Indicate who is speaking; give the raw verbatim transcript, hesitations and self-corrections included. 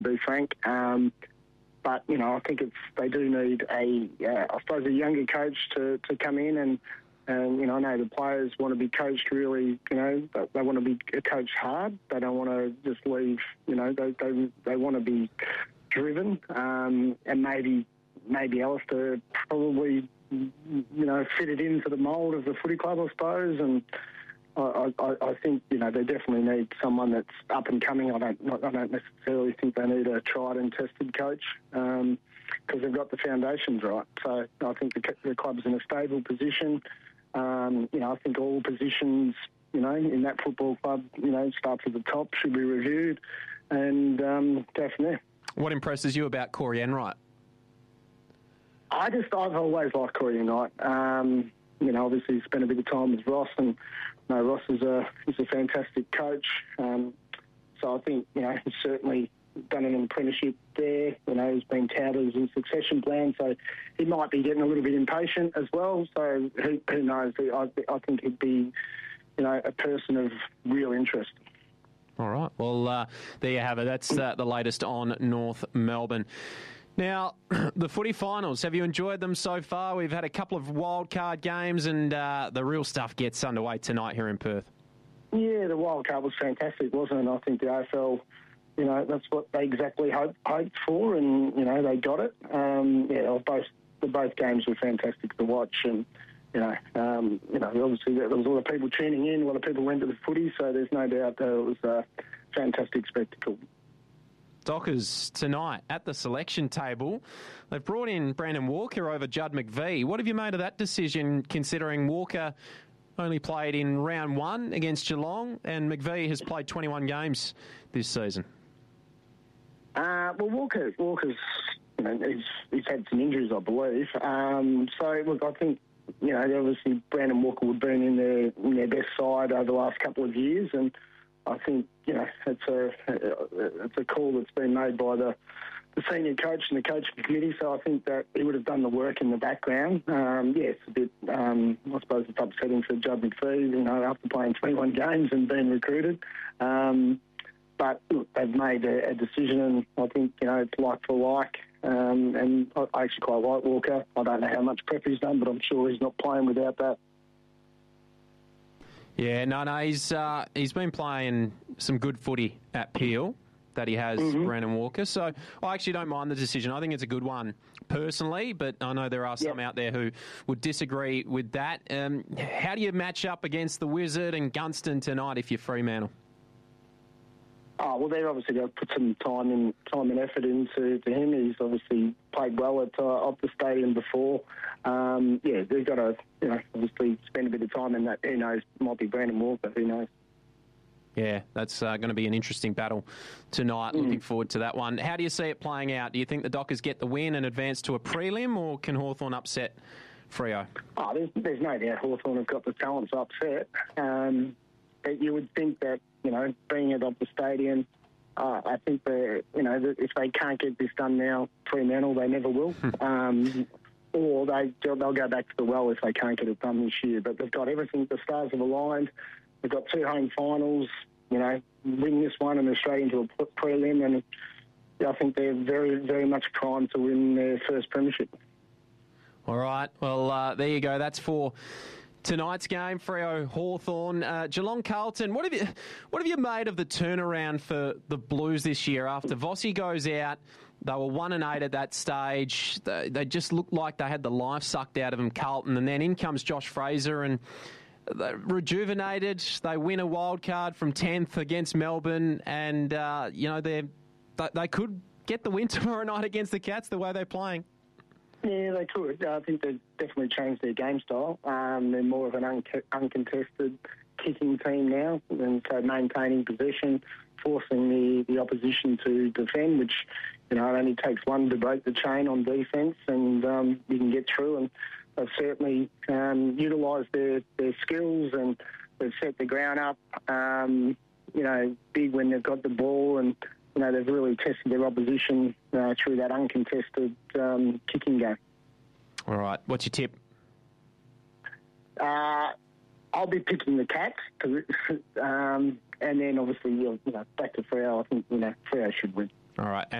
Speaker 1: to be frank. Um, but, you know, I think it's they do need a, uh, I suppose, a younger coach to, to come in and, and, you know, I know the players want to be coached really, you know, they, they want to be coached hard. They don't want to just leave, you know, they they, they want to be driven. Um, and maybe maybe Alistair probably, you know, fitted into the mould of the footy club, I suppose, and I, I, I think, you know, they definitely need someone that's up and coming. I don't, I don't necessarily think they need a tried and tested coach because um, they've got the foundations right. So I think the, the club's in a stable position. Um, you know, I think all positions, you know, in that football club, you know, starts at the top, should be reviewed and um, go from there.
Speaker 2: What impresses you about Corey Enright?
Speaker 1: I just, I've always liked Corey Enright. Um, you know, obviously he spent a bit of time with Ross, and you know, Ross is a is a fantastic coach. Um, so I think, you know, he's certainly done an apprenticeship there. You know, he's been touted as a succession plan, so he might be getting a little bit impatient as well. So who, who knows? I, I think he'd be, you know, a person of real interest.
Speaker 2: All right. Well, uh, there you have it. That's uh, the latest on North Melbourne. Now, the footy finals, have you enjoyed them so far? We've had a couple of wild card games and uh, the real stuff gets underway tonight here in Perth.
Speaker 1: Yeah, the wild card was fantastic, wasn't it? I think the A F L, you know, that's what they exactly hoped, hoped for, and, you know, they got it. Um, yeah, both the both games were fantastic to watch, and, you know, um, you know, obviously there was a lot of people tuning in, a lot of people went to the footy, so there's no doubt that it was a fantastic spectacle.
Speaker 2: Dockers tonight at the selection table. They've brought in Brandon Walker over Judd McVie. What have you made of that decision, considering Walker only played in round one against Geelong and McVie has played twenty-one games this season?
Speaker 1: Uh, well, Walker, Walker's, you know, he's, he's had some injuries, I believe. Um, so, look, I think, you know, obviously Brandon Walker would have been in their, in their best side over the last couple of years, and I think, you know, it's a it's a call that's been made by the, the senior coach and the coaching committee, so I think that he would have done the work in the background. Um, yeah, it's a bit, um, I suppose it's upsetting for Judd McVie, you know, after playing twenty-one games and being recruited. Um, but, look, they've made a, a decision, and I think, you know, it's like for like. Um, and I, I actually quite like Walker. I don't know how much prep he's done, but I'm sure he's not playing without that.
Speaker 2: Yeah, no, no, he's uh, he's been playing some good footy at Peel that he has, mm-hmm. Brandon Walker. So I actually don't mind the decision. I think it's a good one personally, but I know there are some yep. out there who would disagree with that. Um, how do you match up against the Wizard and Gunston tonight if you're Fremantle?
Speaker 1: Oh, well, they've obviously got to put some time and time and effort into to him. He's obviously played well at uh, off the stadium before. Um, yeah, they've got to, you know, obviously spend a bit of time in that. Who knows? Might be Brandon Walker. Who knows?
Speaker 2: Yeah, that's uh, going to be an interesting battle tonight. Mm. Looking forward to that one. How do you see it playing out? Do you think the Dockers get the win and advance to a prelim, or can Hawthorn upset Freo?
Speaker 1: Oh, there's, there's no doubt Hawthorn have got the talent to upset. Um, but you would think that, you know, being at the stadium, uh, I think that, you know, if they can't get this done now, Fremantle, they never will. um, or they, they'll go back to the well if they can't get it done this year. But they've got everything. The stars have aligned. They've got two home finals. You know, win this one and they're straight into a prelim. And I think they're very, very much primed to win their first premiership.
Speaker 2: All right. Well, uh, there you go. That's for tonight's game, Freo Hawthorn. Uh, Geelong Carlton, what have you what have you made of the turnaround for the Blues this year after Vossi goes out? They were one and eight at that stage. They, they just looked like they had the life sucked out of them, Carlton. And then in comes Josh Fraser and they're rejuvenated. They win a wild card from tenth against Melbourne, and uh, you know they they could get the win tomorrow night against the Cats the way they're playing.
Speaker 1: Yeah, they could. I think they've definitely changed their game style. Um, they're more of an un- uncontested kicking team now, and so maintaining possession, forcing the, the opposition to defend, which, you know, it only takes one to break the chain on defence, and um, you can get through. And they've certainly um, utilised their, their skills, and they've set the ground up, um, you know, big when they've got the ball, and you know, they've really tested their opposition uh, through that uncontested um, kicking game.
Speaker 2: All right. What's your tip?
Speaker 1: Uh, I'll be picking the Cats. um, and then, obviously, you know, back to Freo. I think, you know, Freo should win.
Speaker 2: All right.